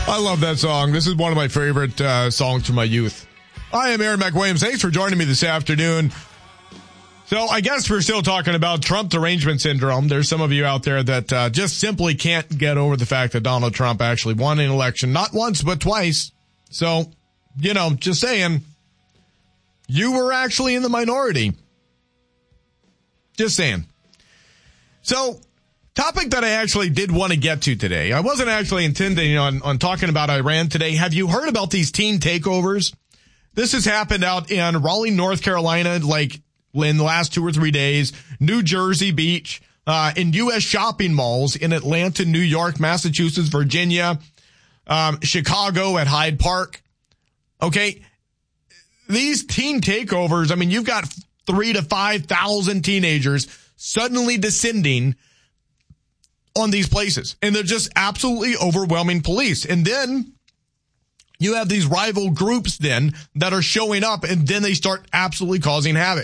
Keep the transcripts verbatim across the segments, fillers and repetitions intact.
I love that song. This is one of my favorite uh, songs from my youth. I am Aaron McWilliams. Thanks for joining me this afternoon. So I guess we're still talking about Trump derangement syndrome. There's some of you out there that uh, just simply can't get over the fact that Donald Trump actually won an election, not once, but twice. So, you know, just saying, you were actually in the minority. Just saying. So, topic that I actually did want to get to today. I wasn't actually intending on, on talking about Iran today. Have you heard about these teen takeovers? This has happened out in Raleigh, North Carolina, like in the last two or three days, New Jersey Beach, uh, in U S shopping malls in Atlanta, New York, Massachusetts, Virginia, um, Chicago at Hyde Park. Okay. These teen takeovers, I mean, you've got three to five thousand teenagers suddenly descending on these places, and they're just absolutely overwhelming police. And then you have these rival groups then that are showing up, and then they start absolutely causing havoc.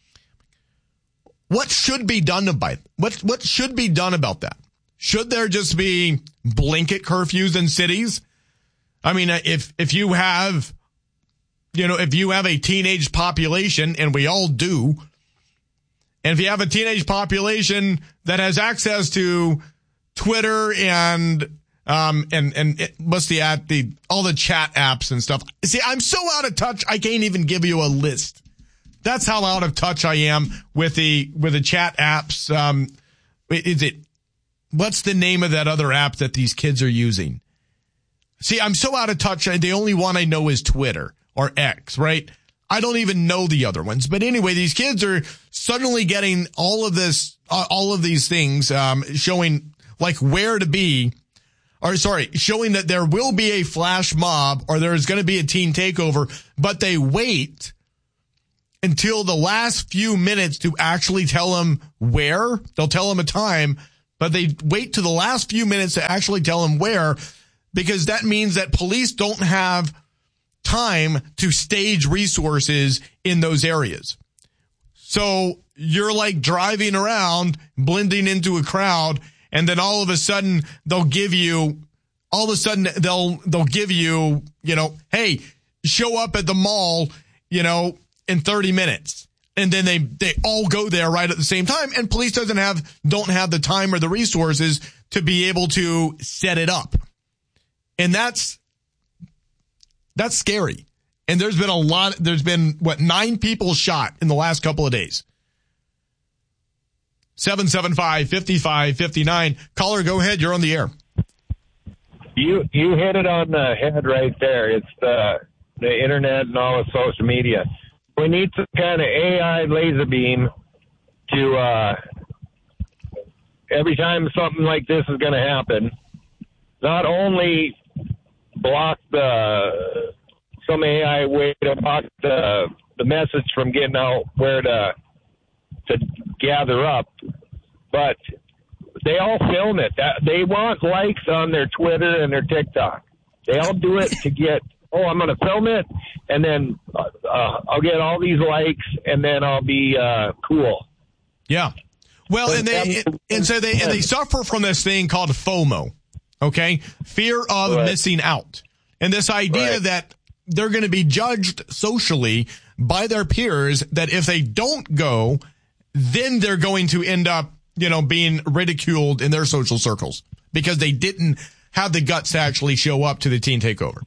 What should be done about what what should be done about that? Should there just be blanket curfews in cities? I mean, if if you have, you know, if you have a teenage population, and we all do, and if you have a teenage population that has access to Twitter and um and and it, what's the at the all the chat apps and stuff. See, I'm so out of touch, I can't even give you a list. That's how out of touch I am with the with the chat apps. Um, is it? What's the name of that other app that these kids are using? See, I'm so out of touch. The only one I know is Twitter or X, right? I don't even know the other ones. But anyway, these kids are suddenly getting all of this, uh, all of these things, um, showing like where to be, or sorry, showing that there will be a flash mob or there's going to be a teen takeover, but they wait until the last few minutes to actually tell them where. They'll tell them a time, but they wait to the last few minutes to actually tell them where, because that means that police don't have time to stage resources in those areas. So you're like driving around, blending into a crowd, and then all of a sudden they'll give you, all of a sudden they'll, they'll give you, you know, hey, show up at the mall, you know, in thirty minutes. And then they, they all go there right at the same time. And police doesn't have, don't have the time or the resources to be able to set it up. And that's, that's scary. And there's been a lot, there's been, what, nine people shot in the last couple of days. seven seven five, five five five nine. Caller, go ahead. You're on the air. You, you hit it on the head right there. It's the, the internet and all the social media. We need some kind of A I laser beam to, uh, every time something like this is going to happen, not only block the, some A I way to block the, the message from getting out where to, to gather up, but they all film it. They want likes on their Twitter and their TikTok. They all do it to get, oh, I'm going to film it, and then uh, I'll get all these likes, and then I'll be uh, cool. Yeah. Well, and they and so they and they suffer from this thing called FOMO, okay? Fear of right. missing out. And this idea right. that they're going to be judged socially by their peers, that if they don't go, then they're going to end up, you know, being ridiculed in their social circles because they didn't have the guts to actually show up to the teen takeover.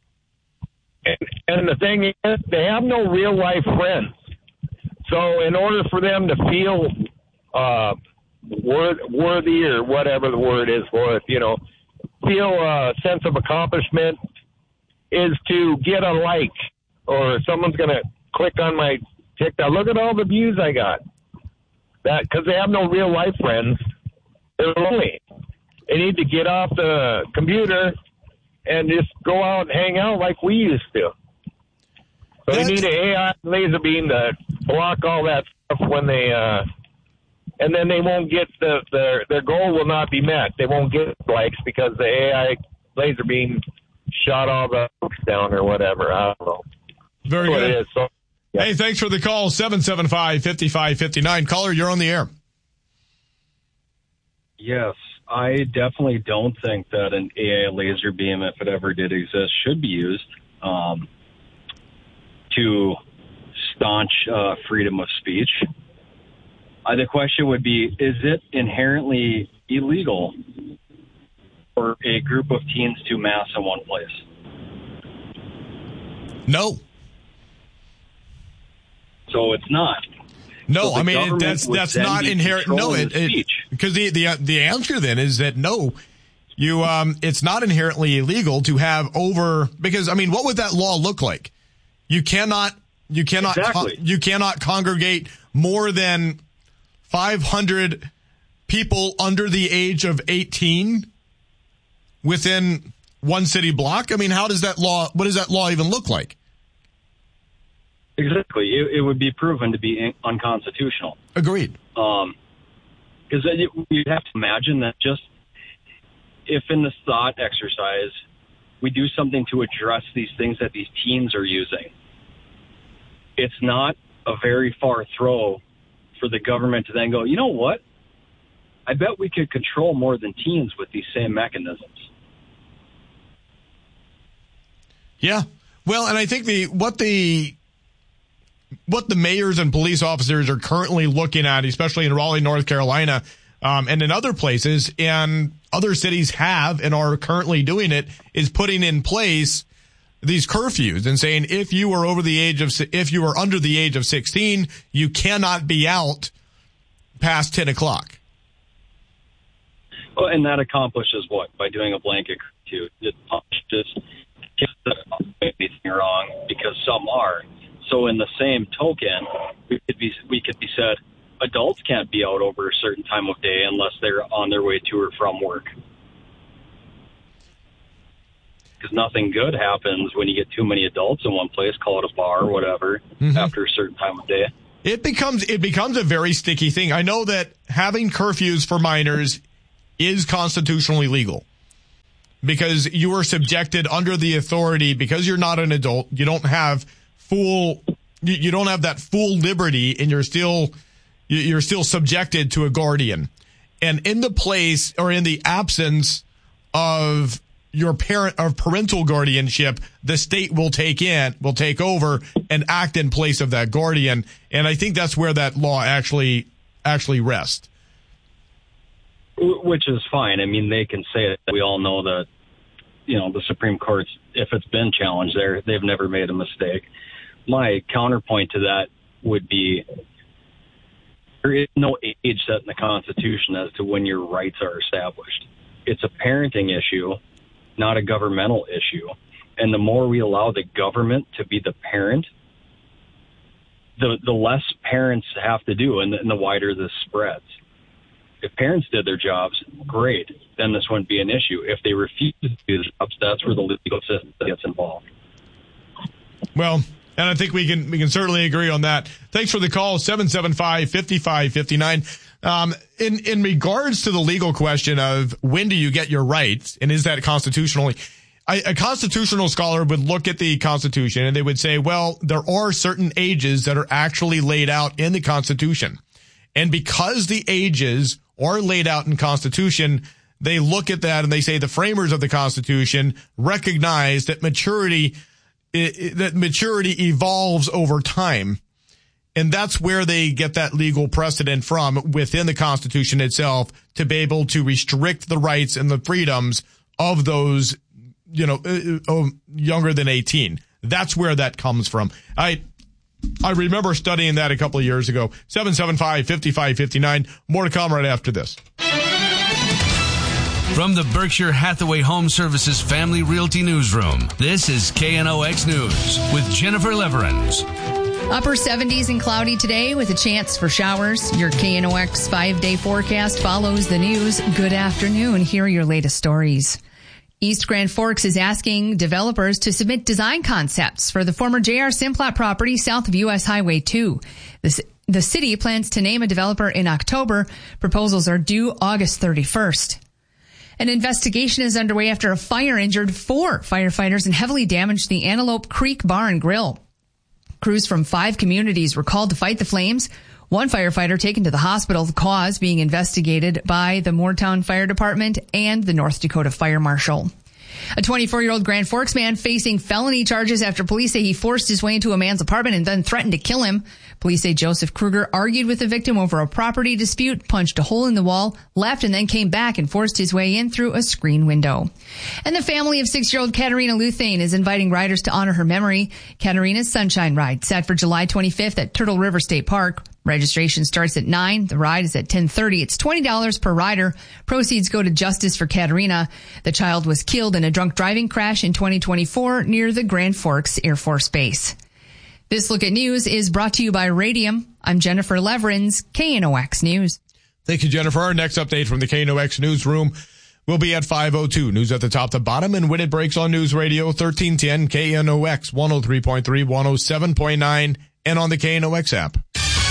And the thing is, they have no real life friends. So in order for them to feel uh, worthy or whatever the word is for it, you know, feel a sense of accomplishment is to get a like, or someone's going to click on my TikTok. Look at all the views I got. That because they have no real life friends. They're lonely. They need to get off the computer and just go out and hang out like we used to. So they need an A I laser beam to block all that stuff when they, uh, and then they won't get the, their, their goal will not be met. They won't get likes because the A I laser beam shot all the hooks down or whatever. I don't know. Very That's good. What it is. So, yeah. Hey, thanks for the call. seven seven five, five five five nine. Caller, you're on the air. Yes. I definitely don't think that an A I laser beam, if it ever did exist, should be used um, to staunch uh, freedom of speech. Uh, the question would be, is it inherently illegal for a group of teens to mass in one place? No. So it's not. No, so I mean, that's that's not inherent. No, it, it because the, the the answer then is that no, you um, it's not inherently illegal to have over, because I mean, what would that law look like? You cannot you cannot exactly. con- you cannot congregate more than five hundred people under the age of eighteen within one city block. I mean, how does that law? What does that law even look like? Exactly. It, it would be proven to be unconstitutional. Agreed. Um, because you have to imagine that just if in this thought exercise we do something to address these things that these teens are using, it's not a very far throw for the government to then go, you know what? I bet we could control more than teens with these same mechanisms. Yeah. Well, and I think the what the what the mayors and police officers are currently looking at, especially in Raleigh, North Carolina, um, and in other places, and other cities have and are currently doing it, is putting in place these curfews and saying if you are over the age of, if you are under the age of sixteen, you cannot be out past ten o'clock. Well, and that accomplishes what? By doing a blanket curfew. It just doesn't make anything wrong, because some are. So in the same token, we could be we could be said adults can't be out over a certain time of day unless they're on their way to or from work. Because nothing good happens when you get too many adults in one place, call it a bar or whatever, mm-hmm. after a certain time of day. It becomes it becomes a very sticky thing. I know that having curfews for minors is constitutionally legal, because you are subjected under the authority, because you're not an adult, you don't have full, you, you don't have that full liberty, and you're still, you're still subjected to a guardian. And in the place, or in the absence of your parent, of parental guardianship, the state will take in, will take over and act in place of that guardian. And I think that's where that law actually, actually rests. Which is fine. I mean, they can say it. We all know that, you know, the Supreme Court's, if it's been challenged there, they've never made a mistake. My counterpoint to that would be there is no age set in the Constitution as to when your rights are established. It's a parenting issue, not a governmental issue. And the more we allow the government to be the parent, the the less parents have to do, and the, and the wider this spreads. If parents did their jobs, great, then this wouldn't be an issue. If they refuse to do their jobs, that's where the legal system gets involved. Well, and I think we can we can certainly agree on that. Thanks for the call, seven seven five, five five five nine. Um, in, in regards to the legal question of when do you get your rights, and is that constitutionally, I, a constitutional scholar would look at the Constitution and they would say, well, there are certain ages that are actually laid out in the Constitution. And because the ages are laid out in Constitution, they look at that and they say the framers of the Constitution recognize that maturity, that maturity evolves over time. And that's where they get that legal precedent from within the Constitution itself to be able to restrict the rights and the freedoms of those, you know, uh, younger than eighteen. That's where that comes from. I, I remember studying that a couple of years ago. seven seven five, five five five nine. More to come right after this. From the Berkshire Hathaway Home Services Family Realty Newsroom, this is K N O X News with Jennifer Leverins. Upper seventies and cloudy today with a chance for showers. Your K N O X five-day forecast follows the news. Good afternoon. Here are your latest stories. East Grand Forks is asking developers to submit design concepts for the former J R Simplot property south of U S Highway two. The, the city plans to name a developer in October. Proposals are due August thirty-first. An investigation is underway after a fire injured four firefighters and heavily damaged the Antelope Creek Bar and Grill. Crews from five communities were called to fight the flames. One firefighter taken to the hospital, the cause being investigated by the Moortown Fire Department and the North Dakota Fire Marshal. A twenty-four-year-old Grand Forks man facing felony charges after police say he forced his way into a man's apartment and then threatened to kill him. Police say Joseph Kruger argued with the victim over a property dispute, punched a hole in the wall, left, and then came back and forced his way in through a screen window. And the family of six-year-old Katarina Luthane is inviting riders to honor her memory. Katarina's Sunshine Ride, set for July twenty-fifth at Turtle River State Park. Registration starts at nine. The ride is at ten thirty. It's twenty dollars per rider. Proceeds go to Justice for Katarina. The child was killed in a drunk driving crash in twenty twenty-four near the Grand Forks Air Force Base. This Look at News is brought to you by Radium. I'm Jennifer Leverins, K N O X News. Thank you, Jennifer. Our next update from the K N O X newsroom will be at five oh two. News at the top to bottom, and when it breaks on News Radio thirteen ten, K N O X one oh three point three, one oh seven point nine, and on the K N O X app.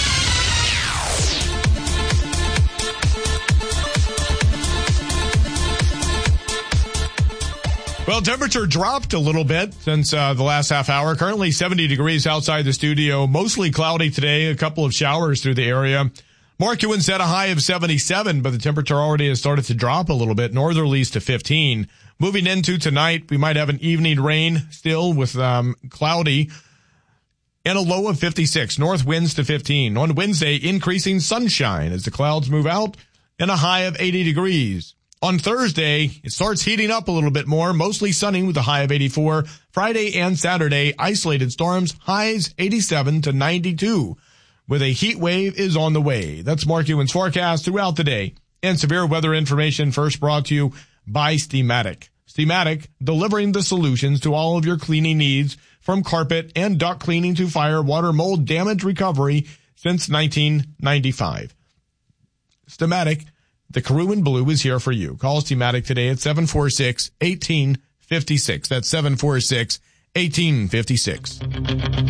Well, temperature dropped a little bit since uh, the last half hour. Currently seventy degrees outside the studio. Mostly cloudy today. A couple of showers through the area. Marquand set a high of seventy-seven, but the temperature already has started to drop a little bit. Northerlies to fifteen. Moving into tonight, we might have an evening rain still with um, cloudy and a low of fifty-six. North winds to fifteen. On Wednesday, increasing sunshine as the clouds move out and a high of eighty degrees. On Thursday, it starts heating up a little bit more, mostly sunny with a high of eighty-four. Friday and Saturday, isolated storms, highs eighty-seven to ninety-two. With a heat wave is on the way. That's Mark Ewan's forecast throughout the day. And severe weather information first brought to you by Steamatic. Steamatic, delivering the solutions to all of your cleaning needs, from carpet and duct cleaning to fire, water, mold, damage recovery since nineteen ninety-five. Steamatic, the Carew in Blue is here for you. Call Steamatic today at seven four six, one eight five six. That's seven four six, one eight five six.